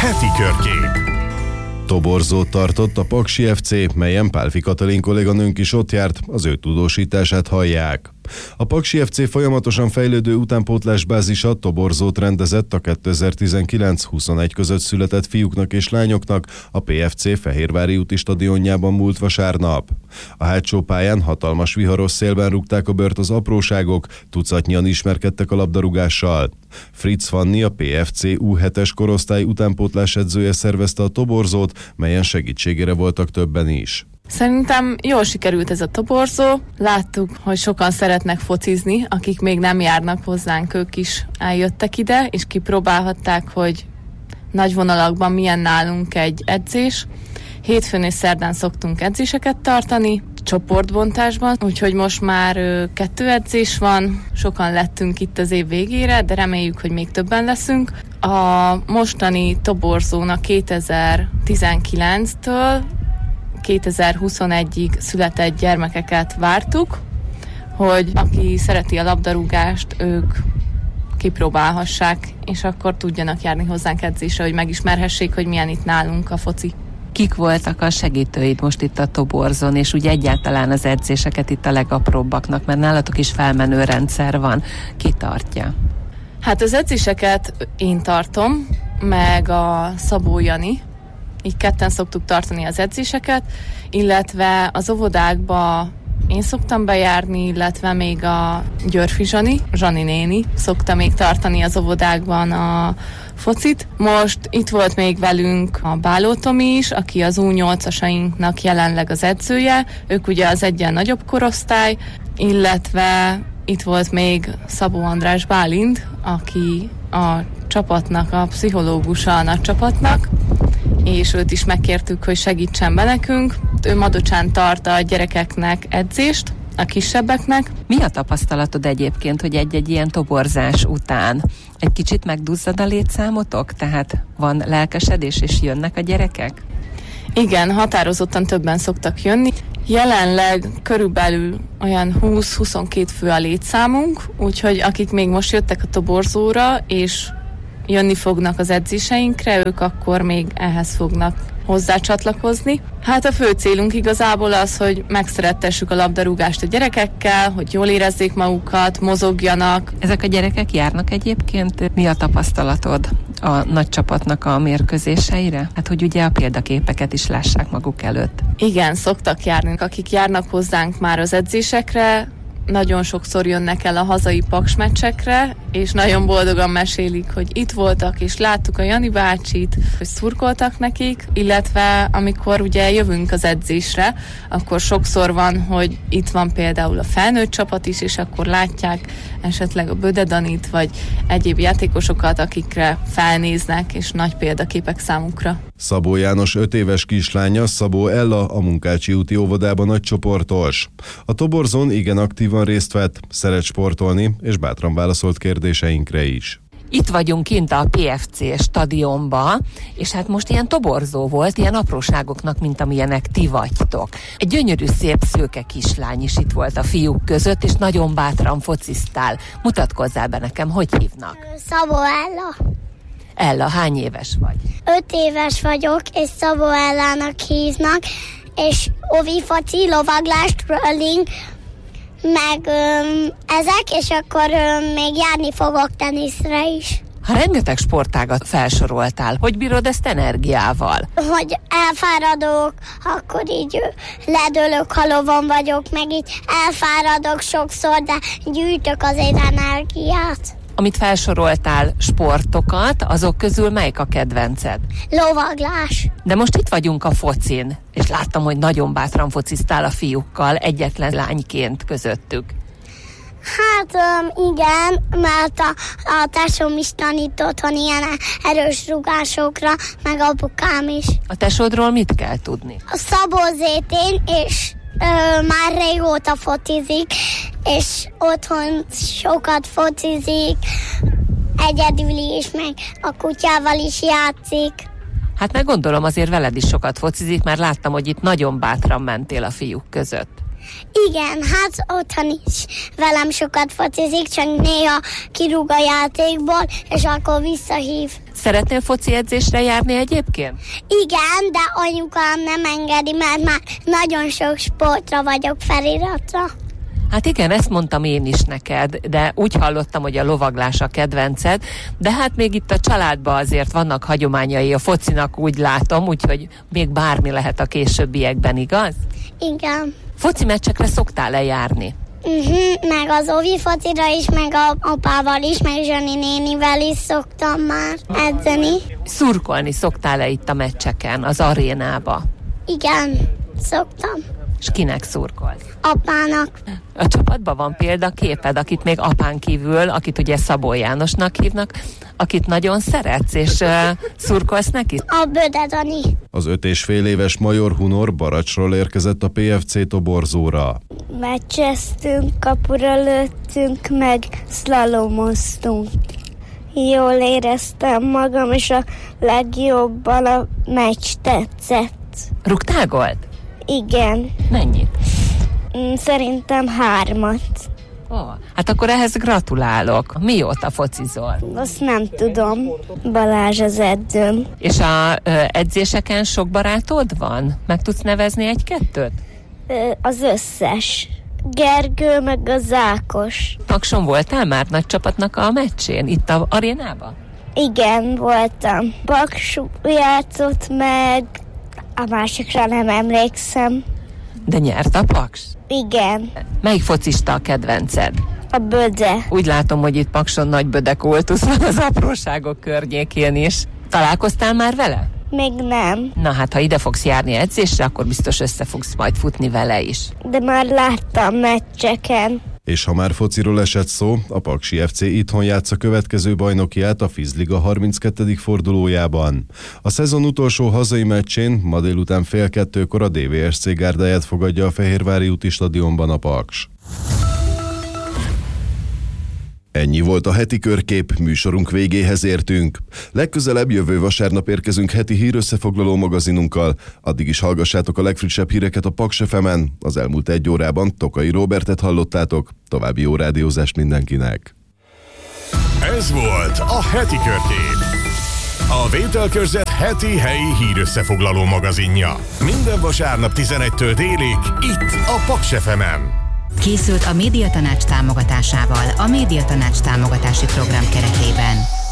Heti körkép. Toborzót tartott a Paksi FC, melyen Pálfi Katalin kolléganőnk is ott járt, az ő tudósítását hallják. A Paksi FC folyamatosan fejlődő utánpótlásbázisa toborzót rendezett a 2019-21 között született fiúknak és lányoknak a PFC Fehérvári úti stadionjában múlt vasárnap. A hátsó pályán hatalmas viharos szélben rúgták a bört az apróságok, tucatnyian ismerkedtek a labdarúgással. Fritz Fanni, a PFC U7-es korosztály utánpótlás edzője szervezte a toborzót, melyen segítségére voltak többen is. Szerintem jól sikerült ez a toborzó. Láttuk, hogy sokan szeretnek focizni, akik még nem járnak hozzánk, ők is eljöttek ide, és kipróbálhatták, hogy nagy vonalakban milyen nálunk egy edzés. Hétfőn és szerdán szoktunk edzéseket tartani, csoportbontásban, úgyhogy most már 2 edzés van, sokan lettünk itt az év végére, de reméljük, hogy még többen leszünk. A mostani toborzónak 2019-től 2021-ig született gyermekeket vártuk, hogy aki szereti a labdarúgást, ők kipróbálhassák, és akkor tudjanak járni hozzánk edzésre, hogy megismerhessék, hogy milyen itt nálunk a foci. Kik voltak a segítőid most itt a toborzon, és úgy egyáltalán az edzéseket itt a legapróbbaknak, mert nálatok is felmenő rendszer van. Ki tartja? Hát az edzéseket én tartom, meg a Szabó Jani. Így ketten szoktuk tartani az edzéseket, illetve az óvodákba én szoktam bejárni, illetve még a Györfi Zsani néni szokta még tartani az óvodákban a focit. Most itt volt még velünk a Báló Tomi is, aki az U8-asainknak jelenleg az edzője, ők ugye az egyen nagyobb korosztály, illetve itt volt még Szabó András Bálint, aki a csapatnak, a pszichológusa a nagy csapatnak, és őt is megkértük, hogy segítsen be nekünk. Ő Madocsán tart a gyerekeknek edzést, a kisebbeknek. Mi a tapasztalatod egyébként, hogy egy-egy ilyen toborzás után egy kicsit megduzzad a létszámotok? Tehát van lelkesedés, és jönnek a gyerekek? Igen, határozottan többen szoktak jönni. Jelenleg körülbelül olyan 20-22 fő a létszámunk, úgyhogy akik még most jöttek a toborzóra, és jönni fognak az edzéseinkre, ők akkor még ehhez fognak hozzácsatlakozni. Hát a fő célunk igazából az, hogy megszerettessük a labdarúgást a gyerekekkel, hogy jól érezzék magukat, mozogjanak. Ezek a gyerekek járnak egyébként? Mi a tapasztalatod a nagy csapatnak a mérkőzéseire? Hát, hogy ugye a példaképeket is lássák maguk előtt. Igen, szoktak járni. Akik járnak hozzánk már az edzésekre, nagyon sokszor jönnek el a hazai Paks meccsekre, és nagyon boldogan mesélik, hogy itt voltak, és láttuk a Jani bácsit, hogy szurkoltak nekik, illetve amikor ugye jövünk az edzésre, akkor sokszor van, hogy itt van például a felnőtt csapat is, és akkor látják esetleg a Böde Danit, vagy egyéb játékosokat, akikre felnéznek, és nagy példaképek számukra. Szabó János 5 éves kislánya, Szabó Ella a Munkácsi úti óvodában nagycsoportos. A toborzón igen aktívan részt vett, szeret sportolni, és bátran válaszolt kérdéseinkre is. Itt vagyunk kint a PFC stadionba, és hát most ilyen toborzó volt, ilyen apróságoknak, mint amilyenek ti vagytok. Egy gyönyörű, szép, szőke kislány is itt volt a fiúk között, és nagyon bátran fociztál. Mutatkozzál be nekem, hogy hívnak? Szabó Ella. Ella, hány éves vagy? 5 éves vagyok, és Szabó Ellának hívnak, és ovi foci, lovaglás, twirling, meg ezek, és akkor még járni fogok teniszre is. Ha rengeteg sportágat felsoroltál, hogy bírod ezt energiával? Hogy elfáradok, akkor így ledőlök, ha lovon vagyok, meg így elfáradok sokszor, de gyűjtök azért energiát. Amit felsoroltál sportokat, azok közül melyik a kedvenced? Lovaglás. De most itt vagyunk a focin, és láttam, hogy nagyon bátran fociztál a fiúkkal, egyetlen lányként közöttük. Hát igen, mert a tesóm is tanít otthon ilyen erős rugásokra, meg apukám is. A tesódról mit kell tudni? A Szabó Zétén, és már régóta focizik, és otthon sokat focizik, egyedül is, meg a kutyával is játszik. Hát meg gondolom azért veled is sokat focizik, mert láttam, hogy itt nagyon bátran mentél a fiúk között. Igen, hát otthon is velem sokat focizik, csak néha kirúg a játékból, és akkor visszahív. Szeretnél foci edzésre járni egyébként? Igen, de anyukám nem engedi, mert már nagyon sok sportra vagyok feliratva. Hát igen, ezt mondtam én is neked, de úgy hallottam, hogy a lovaglás a kedvenced, de hát még itt a családban azért vannak hagyományai a focinak, úgy látom, úgyhogy még bármi lehet a későbbiekben, igaz? Igen. Foci meccsekre szoktál-e járni? Meg az Ovi focira is, meg a apával is, meg Zsani nénivel is szoktam már edzeni. Szurkolni szoktál-e itt a meccseken, az arénába? Igen, szoktam. És kinek szurkolsz? Apának. A csapatban van példaképed, akit még apán kívül, akit ugye Szabó Jánosnak hívnak, akit nagyon szeretsz, és szurkolsz neki? A Böde Dani. Az 5,5 éves Major Hunor Baracsról érkezett a PFC toborzóra. Meccseztünk, kapura lőttünk, meg szlalomoztunk. Jól éreztem magam, és a legjobban a meccs tetszett. Rúgtál gólt? Igen. Mennyit? Szerintem 3. Hát akkor ehhez gratulálok. Mióta focizol? Azt nem tudom. Balázs az edzőm. És a edzéseken sok barátod van? Meg tudsz nevezni 1-2-t? Az összes. Gergő, meg az Ákos. Pakson voltál már nagy csapatnak a meccsén, itt a arénában? Igen, voltam. Paks játszott, meg a másikra nem emlékszem. De nyert a Paks? Igen. Melyik focista a kedvenced? A Böde. Úgy látom, hogy itt Pakson nagy bödekultusz van az apróságok környékén is. Találkoztál már vele? Még nem. Na hát, ha ide fogsz járni edzésre, akkor biztos össze fogsz majd futni vele is. De már láttam meccseken. És ha már fociról esett szó, a Paksi FC itthon játsza következő bajnokiát a Fizliga 32. fordulójában. A szezon utolsó hazai meccsén ma délután 1:30 a DVSC gárdáját fogadja a Fehérvári úti stadionban a Paks. Ennyi volt a heti körkép, műsorunk végéhez értünk. Legközelebb jövő vasárnap érkezünk heti hírösszefoglaló magazinunkkal. Addig is hallgassátok a legfrissebb híreket a Paks FM-en. Az elmúlt 1 órában Tokai Róbertet hallottátok. További jó rádiózást mindenkinek. Ez volt a heti körkép. A Vételkörzet heti helyi hírösszefoglaló magazinja. Minden vasárnap 11-től délig, itt a Paks FM-en. Készült a Médiatanács támogatásával a Médiatanács támogatási program keretében.